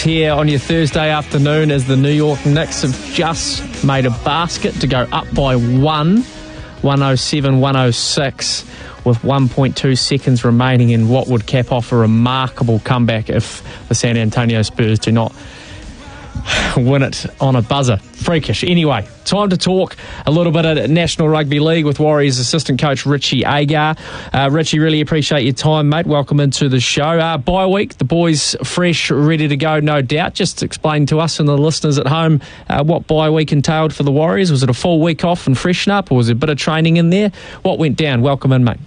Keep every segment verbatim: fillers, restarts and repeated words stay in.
here on your Thursday afternoon as the New York Knicks have just made a basket to go up by one, one oh seven one oh six, with one point two seconds remaining in what would cap off a remarkable comeback if the San Antonio Spurs do not win it on a buzzer. Freakish. Anyway, time to talk a little bit at National Rugby League with Warriors assistant coach Richie Agar. Uh, Richie, really appreciate your time, mate. Welcome into the show. Uh, bye week, the boys fresh, ready to go, no doubt. Just explain to us and the listeners at home uh, what bye week entailed for the Warriors. Was it a full week off and freshen up, or was there a bit of training in there? What went down? Welcome in, mate.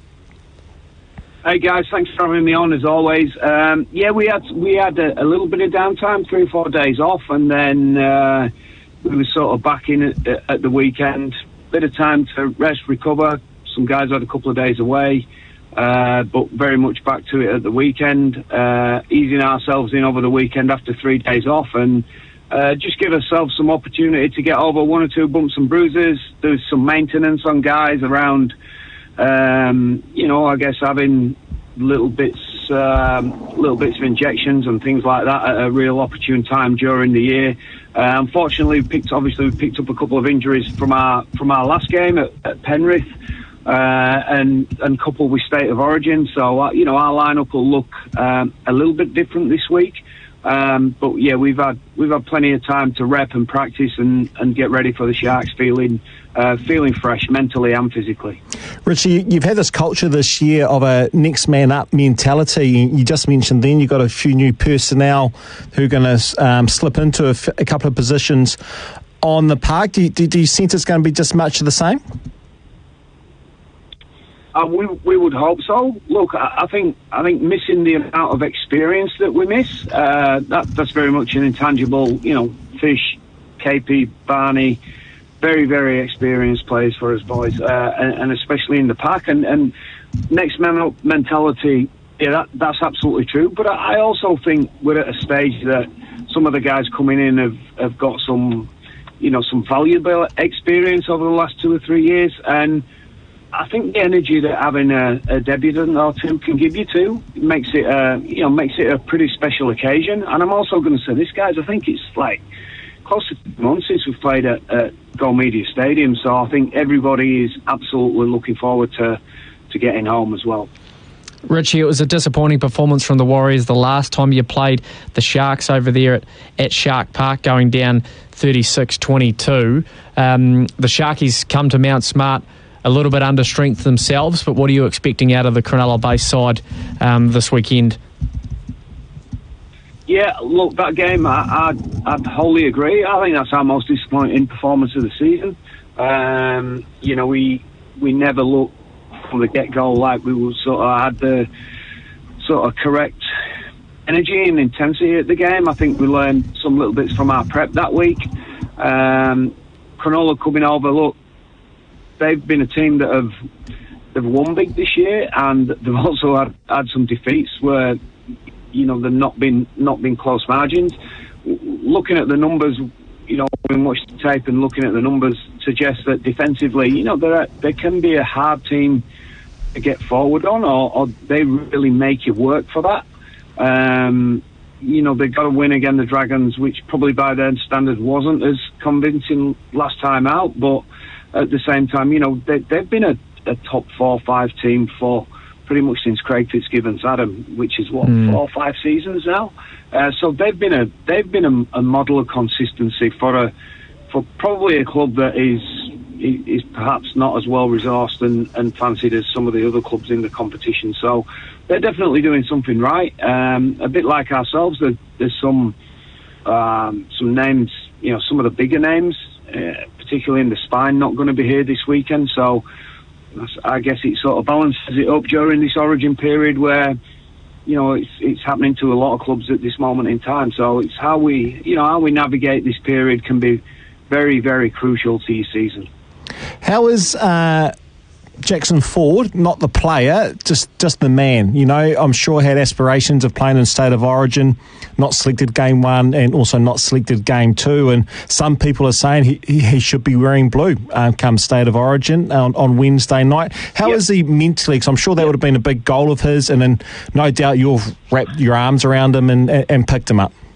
Hey guys, thanks for having me on as always. Um, yeah, we had we had a, a little bit of downtime, three or four days off, and then uh, we were sort of back in at, at the weekend. Bit of time to rest, recover. Some guys had a couple of days away, uh, but very much back to it at the weekend. Uh, easing ourselves in over the weekend after three days off, and uh, just give ourselves some opportunity to get over one or two bumps and bruises. There's some maintenance on guys around. Um, you know, I guess having little bits, um, little bits of injections and things like that at a real opportune time during the year. Uh, unfortunately, we picked obviously we picked up a couple of injuries from our from our last game at, at Penrith, uh, and and coupled with State of Origin. So uh, you know, our lineup will look um, a little bit different this week. Um, but yeah, we've had we've had plenty of time to rep and practice and, and get ready for the Sharks, feeling uh, feeling fresh mentally and physically. Richie, you've had this culture this year of a next man up mentality. You just mentioned then you've got a few new personnel who are going to um, slip into a, f- a couple of positions on the park. Do you, do, do you sense it's going to be just much of the same? Uh, we we would hope so. Look, I, I think I think missing the amount of experience that we miss, uh, that that's very much an intangible. You know, Fish, K P, Barney, very very experienced players for us boys, uh, and, and especially in the pack. And, and next man up mentality, yeah, that, that's absolutely true. But I, I also think we're at a stage that some of the guys coming in have have got some, you know, some valuable experience over the last two or three years, and I think the energy that having a, a debutant or two can give you too makes it, uh, you know, makes it a pretty special occasion. And I'm also going to say this, guys. I think it's like close to two months since we've played at, at Go Media Stadium, so I think everybody is absolutely looking forward to to getting home as well. Richie, it was a disappointing performance from the Warriors the last time you played the Sharks over there at, at Shark Park, going down thirty-six twenty-two. Um, the Sharkies come to Mount Smart a little bit under strength themselves, but what are you expecting out of the Cronulla Bay side um, this weekend? Yeah, look, that game, I, I'd, I'd wholly agree. I think that's our most disappointing performance of the season. Um, you know, we we never looked from the get-go like we were sort of had the sort of correct energy and intensity at the game. I think we learned some little bits from our prep that week. Um, Cronulla coming over, look, they've been a team that have they've won big this year, and they've also had, had some defeats where, you know, they've not been not been close margins. Looking at the numbers, you know, when we watch the tape and looking at the numbers suggests that defensively, you know, there there can be a hard team to get forward on, or, or they really make you work for that. Um, you know, they've got to win again the Dragons, which probably by their standards wasn't as convincing last time out, but at the same time, you know, they, they've been a, a top four, five team for pretty much since Craig Fitzgibbons had them, which is what mm. four or five seasons now. Uh, so they've been a they've been a, a model of consistency for a for probably a club that is is perhaps not as well resourced and, and fancied as some of the other clubs in the competition. So they're definitely doing something right. Um, a bit like ourselves, there, there's some um, some names, you know, some of the bigger names. Uh, particularly in the spine, not going to be here this weekend, so I guess it sort of balances it up during this Origin period where, you know, it's it's happening to a lot of clubs at this moment in time. So it's how we, you know, how we navigate this period can be very, very crucial to your season. How is uh, Jackson Ford, not the player, just just the man? You know, I'm sure had aspirations of playing in State of Origin, not selected game one and also not selected game two. And some people are saying he, he should be wearing blue um, come State of Origin on, on Wednesday night. How yep. is he mentally? Because I'm sure that would have been a big goal of his, and then no doubt you've wrapped your arms around him and, and picked him up.